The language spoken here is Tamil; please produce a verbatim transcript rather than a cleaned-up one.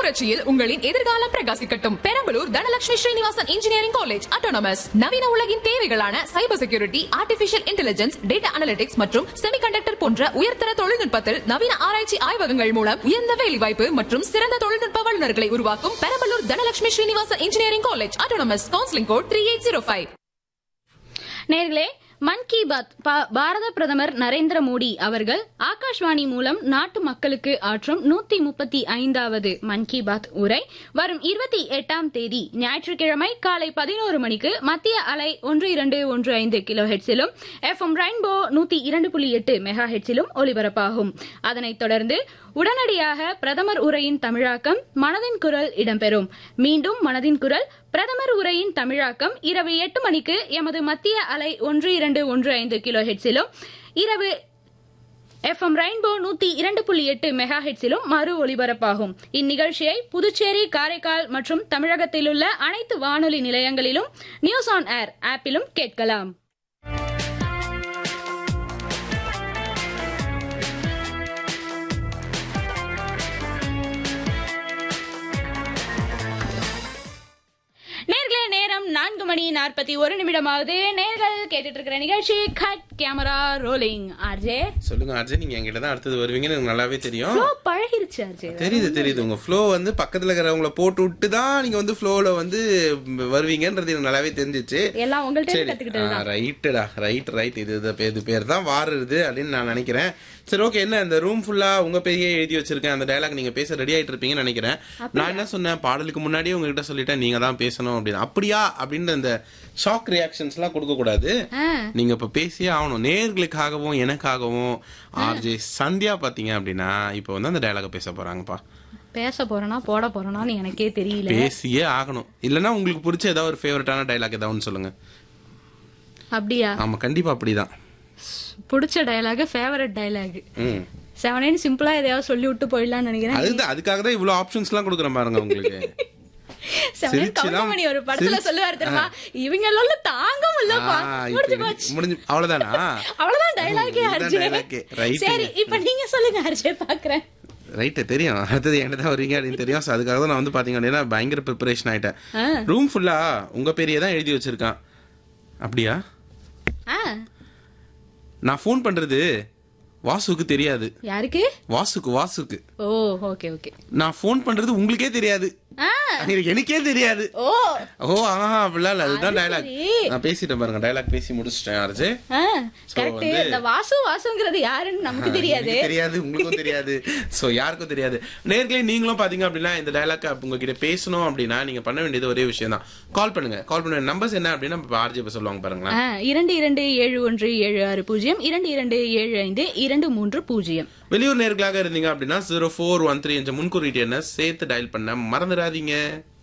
புரட்சியில் உங்களின் எதிர்காலம் பிரகாசிக்கட்டும். Perambalur Dhanalakshmi Srinivasan engineering college autonomous. நவீன உலகின் தேவைகளான cyber security, artificial intelligence, data analytics மற்றும் செமிகண்டக்டர் போன்ற உயர்தர தொழில்நுட்பத்தில் நவீன ஆராய்ச்சி ஆய்வகங்கள் மூலம் உயர்ந்த வேலைவாய்ப்பு மற்றும் சிறந்த தொழில்நுட்ப வல்லுநர்களை உருவாக்கும் Perambalur Dhanalakshmi Srinivasan engineering college autonomous. Counselling code three eight zero five. நேர்களே, மன் கி பாத் பாரத பிரதமர் நரேந்திர மோடி அவர்கள் ஆகாஷ்வாணி மூலம் நாட்டு மக்களுக்கு ஆற்றும் நூத்தி முப்பத்தி ஐந்தாவது மன் கி பாத் உரை வரும் இருபத்தி எட்டாம் தேதி ஞாயிற்றுக்கிழமை காலை பதினோரு மணிக்கு மத்திய அலை ஒன்று இரண்டு ஒன்று ஐந்து கிலோ ஹெட்ஸிலும் எஃப் எம் ரெயின்போ நூத்தி இரண்டு புள்ளி எட்டு மெகா ஹெட்ஸிலும் ஒலிபரப்பாகும். அதனைத் தொடர்ந்து உடனடியாக பிரதமர் உரையின் தமிழாக்கம் மனதின் குரல் இடம்பெறும். மீண்டும் மனதின் குரல் பிரதமர் உரையின் தமிழாக்கம் இரவு எட்டு மணிக்கு எமது மத்திய அலை ஒன்று இரண்டு ஒன்று ஐந்து கிலோ ஹெட்ஸிலும் இரவு எஃப் எம் ரெயின்போ நூத்தி இரண்டு புள்ளி எட்டு மெகா ஹெட்ஸிலும் மறு ஒலிபரப்பாகும். இந்நிகழ்ச்சியை புதுச்சேரி, காரைக்கால் மற்றும் தமிழகத்தில் உள்ள அனைத்து வானொலி நிலையங்களிலும் நியூஸ் ஆன் ஏர் ஆப்பிலும் கேட்கலாம். நேர்களே, நேரம் நான்கு மணி நாற்பத்தி ஒரு நிமிடமாவது. நேர்கள் கேட்டுட்டு இருக்கிற நிகழ்ச்சி கட் கேமரா ரோலிங். ஆர்ஜே சொல்லுங்க. ஆர்ஜே, நீங்க என்கிட்ட தான் அடுத்தது வருவீங்கன்னு எனக்கு நல்லாவே தெரியும். பழகிருச்சு ஆர்ஜே. தெரியுது தெரியுது உங்க ஃப்ளோ வந்து பக்கத்துல இருக்கிறவங்கள போட்டு விட்டு தான் நீங்க வந்து ஃப்ளோல வந்து வருவீங்கன்றது எனக்கு நல்லாவே தெரிஞ்சிச்சு. எல்லாம் உங்கள்ட்ட கத்துக்கிட்டது. ரைட்டுடா, ரைட் ரைட். இது இது பேர் தான் வாருது அப்படின்னு நான் நினைக்கிறேன். சரி, ஓகே. என்ன இந்த ரூம் ஃபுல்லா உங்க பேரையே எழுதி வச்சிருக்கேன். அந்த டயலாக் நீங்க பேச ரெடி ஆயிட்டு இருப்பீங்கன்னு நினைக்கிறேன். நான் என்ன சொன்னேன், பாடலுக்கு முன்னாடியே உங்ககிட்ட சொல்லிட்டேன் நீங்க தான் பேசணும் அப்படின்னு. அப்படியா அப்படின்னு இந்த ஷாக் ரியாக்ஷன்ஸ் எல்லாம் கொடுக்க கூடாது. நீங்க இப்ப பேசியே ஆகணும். நேர்களுக்காகவும் எனக்காகவும். ஆர்ஜே சந்தியா பாத்தீங்க அப்படின்னா இப்ப வந்து அந்த டயலாக பேச போறாங்கப்பா. பேச போறேனா போட போறேனான்னு எனக்கே தெரியல. பேசியே ஆகணும். இல்லன்னா உங்களுக்கு பிடிச்ச ஏதாவது ஒரு ஃபேவரட்டான டயலாக் ஏதாவது சொல்லுங்க. அப்படியா? ஆமா, கண்டிப்பா அப்படிதான். பிடிச்ச டயலாக், ஃபேவரட் டயலாக் செவனேன்னு சிம்பிளா எதையாவது சொல்லி விட்டு போயிடலாம்னு நினைக்கிறேன். அதுதான், அதுக்காக தான் இவ்வளவு ஆப்ஷன்ஸ் எல்லாம் கொடுக்குறேன் பாருங்க உங்களுக்கு. ஒரு படத்துல சொல்லுவாரு தெரியுமா, இவங்க எல்லாம் தாங்க முடியலப்பா, முடிஞ்சு போச்சு, முடிஞ்சு அவ்வளவுதானா? அவ்வளவுதான் டயலாக்கே அர்ஜே. சரி, இப்ப நீங்க சொல்லுங்க அர்ஜே, பாக்குறேன். ரைட்டு, தெரியும் அடுத்தது என்கிட்ட தான் வருவீங்க அப்படின்னு தெரியும். ஸோ அதுக்காக தான் நான் வந்து பாத்தீங்க அப்படின்னா பயங்கர ப்ரிப்பரேஷன் ஆயிட்டேன். ரூம் ஃபுல்லா உங்க பேரையே தான் எழுதி வச்சிருக்கான். அப்படியா? நான் ஃபோன் பண்றது வாசுக்கு தெரியாது. யாருக்கு? வாசுக்கு. வாசுக்கு. ஓ, ஓகே ஓகே. நான் ஃபோன் பண்றது உங்களுக்கே தெரியாது, எனக்கே தெரியாது. ஓ ஓ ஆஹா, அப்படிலாம் இல்ல. அதுதான் டயலாக். நான் பேசிட்டேன் பாருங்க, டயலாக் பேசி முடிச்சிட்டேன். RJ correct. இந்த வாசு வாசுங்கிறது யாருன்னு நமக்கு தெரியாது. தெரியாது, உங்களுக்கும் தெரியாது. சோ யாருக்கும் தெரியாது. நேர்களே, நீங்களும் பாத்தீங்க அப்படின்னா இந்த டயலாக் உங்ககிட்ட பேசணும் அப்படின்னா நீங்க பண்ண வேண்டியது ஒரே விஷயம் தான். கால் பண்ணுங்க. கால் பண்ண நம்பர்ஸ் என்ன அப்படின்னா ஆர்ஜே சொல்லுவாங்க பாருங்களா. இரண்டு இரண்டு ஏழு ஒன்று ஏழு ஆறு பூஜ்ஜியம், இரண்டு இரண்டு ஏழு ஐந்து இரண்டு மூன்று பூஜ்ஜியம். வெளியூர் நேர்களாக இருந்தீங்க அப்படின்னா ஜீரோ ஃபோர் ஒன் த்ரீ என்ற முன்குறியீட்டு என்ன சேர்த்து டயல் பண்ண மறந்துடாதீங்க.